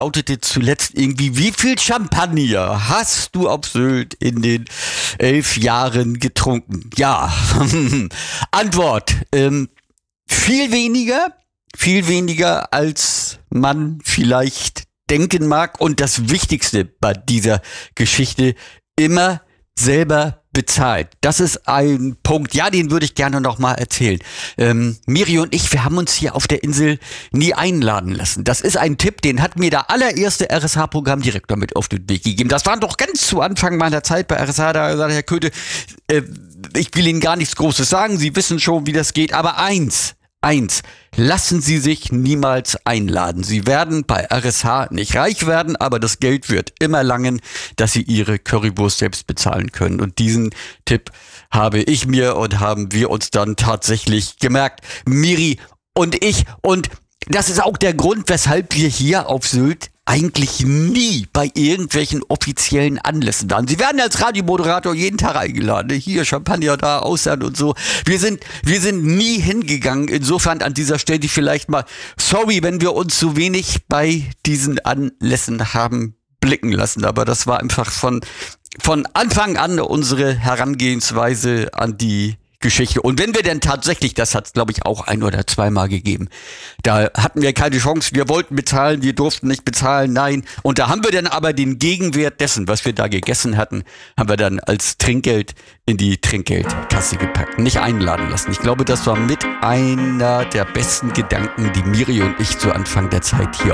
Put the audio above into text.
lautete zuletzt irgendwie: Wie viel Champagner hast du auf Sylt in den 11 Jahren getrunken? Ja, Antwort, viel weniger, als man vielleicht denken mag. Und das Wichtigste bei dieser Geschichte: immer selber bezahlt. Das ist ein Punkt, ja, den würde ich gerne noch mal erzählen. Miri und ich, wir haben uns hier auf der Insel nie einladen lassen. Das ist ein Tipp, den hat mir der allererste RSH-Programmdirektor mit auf den Weg gegeben. Das war doch ganz zu Anfang meiner Zeit bei RSH, da sagte Herr Köthe, ich will Ihnen gar nichts Großes sagen, Sie wissen schon, wie das geht, aber eins, lassen Sie sich niemals einladen. Sie werden bei RSH nicht reich werden, aber das Geld wird immer langen, dass Sie Ihre Currywurst selbst bezahlen können. Und diesen Tipp habe ich mir und haben wir uns dann tatsächlich gemerkt, Miri und ich. Und das ist auch der Grund, weshalb wir hier auf Sylt eigentlich nie bei irgendwelchen offiziellen Anlässen waren. Sie werden als Radiomoderator jeden Tag eingeladen. Hier Champagner, da, Ausland und so. Wir sind nie hingegangen. Insofern an dieser Stelle vielleicht mal sorry, wenn wir uns so wenig bei diesen Anlässen haben blicken lassen. Aber das war einfach von Anfang an unsere Herangehensweise an die Geschichte. Und wenn wir denn tatsächlich, das hat es glaube ich auch ein- oder zweimal gegeben, da hatten wir keine Chance, wir wollten bezahlen, wir durften nicht bezahlen, nein. Und da haben wir dann aber den Gegenwert dessen, was wir da gegessen hatten, haben wir dann als Trinkgeld in die Trinkgeldkasse gepackt, nicht einladen lassen. Ich glaube, das war mit einer der besten Gedanken, die Miri und ich zu Anfang der Zeit hier